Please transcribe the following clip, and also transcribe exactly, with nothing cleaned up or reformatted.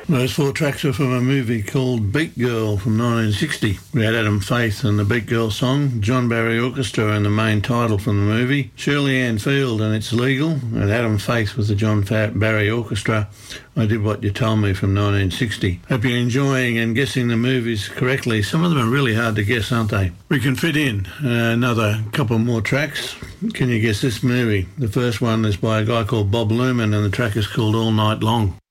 Those four tracks are from a movie called Beat Girl from nineteen sixty. We had Adam Faith and the Beat Girl song, John Barry Orchestra and the main title from the movie, Shirley Ann Field and It's Legal, and Adam Faith with the John Barry Orchestra, I Did What You Told Me from nineteen sixty. Hope you're enjoying and guessing the movies correctly. Some of them are really hard to guess, aren't they? We can fit in uh, another couple more tracks. Can you guess this movie? The first one is by a guy called Bob Luman and the track is called All Night Long.